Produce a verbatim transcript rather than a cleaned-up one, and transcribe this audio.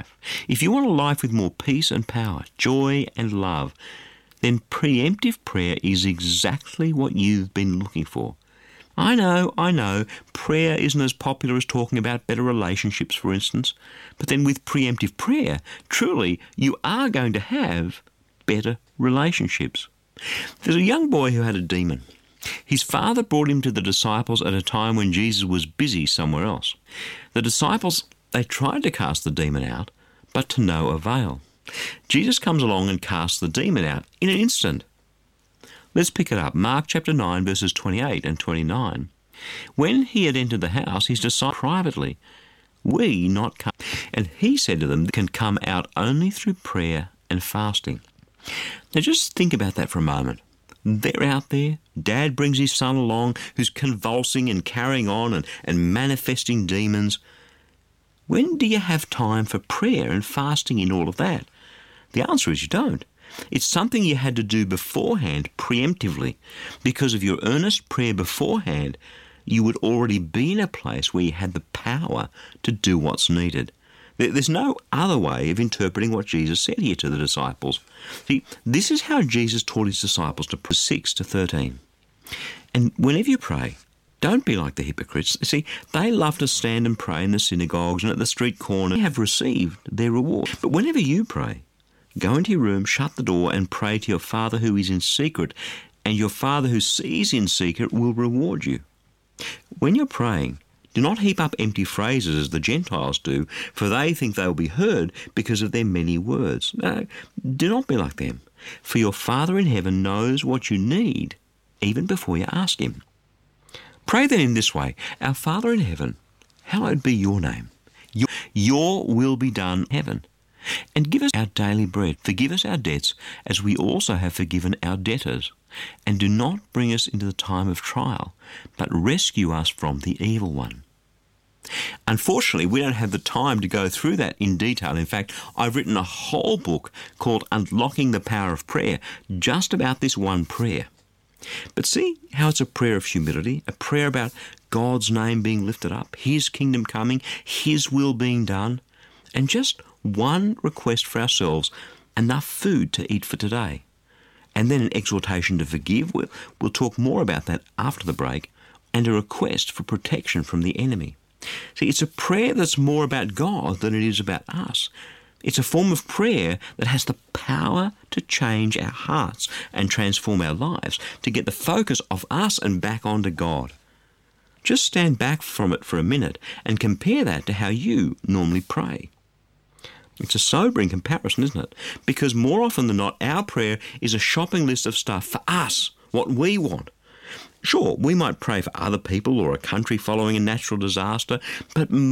life, if you want a life with more peace and power, joy and love, then preemptive prayer is exactly what you've been looking for. I know, I know, prayer isn't as popular as talking about better relationships, for instance, but then with preemptive prayer, truly, you are going to have better relationships. There's a young boy who had a demon. His father brought him to the disciples at a time when Jesus was busy somewhere else. The disciples, they tried to cast the demon out, but to no avail. Jesus comes along and casts the demon out in an instant. Let's pick it up. Mark chapter nine, verses twenty-eight and twenty-nine. When he had entered the house, his disciples privately, "We not come." And he said to them, "Can come out only through prayer and fasting." Now just think about that for a moment. They're out there. Dad brings his son along who's convulsing and carrying on and, and manifesting demons. When do you have time for prayer and fasting in all of that? The answer is you don't. It's something you had to do beforehand, preemptively. Because of your earnest prayer beforehand, you would already be in a place where you had the power to do what's needed. There's no other way of interpreting what Jesus said here to the disciples. See, this is how Jesus taught his disciples to pray, six to thirteen. And whenever you pray, don't be like the hypocrites. See, they love to stand and pray in the synagogues and at the street corner. They have received their reward. But whenever you pray, go into your room, shut the door, and pray to your Father who is in secret, and your Father who sees in secret will reward you. When you're praying, do not heap up empty phrases as the Gentiles do, for they think they will be heard because of their many words. No, do not be like them, for your Father in heaven knows what you need even before you ask him. Pray then in this way: Our Father in heaven, hallowed be your name. Your, your will be done in heaven. And give us our daily bread. Forgive us our debts, as we also have forgiven our debtors. And do not bring us into the time of trial, but rescue us from the evil one. Unfortunately, we don't have the time to go through that in detail. In fact, I've written a whole book called Unlocking the Power of Prayer, just about this one prayer. But see how it's a prayer of humility, a prayer about God's name being lifted up, his kingdom coming, his will being done, and just one request for ourselves: enough food to eat for today. And then an exhortation to forgive. We'll, we'll talk more about that after the break. And a request for protection from the enemy. See, it's a prayer that's more about God than it is about us. It's a form of prayer that has the power to change our hearts and transform our lives, to get the focus off us and back onto God. Just stand back from it for a minute and compare that to how you normally pray. It's a sobering comparison, isn't it? Because more often than not, our prayer is a shopping list of stuff for us, what we want. Sure, we might pray for other people or a country following a natural disaster, but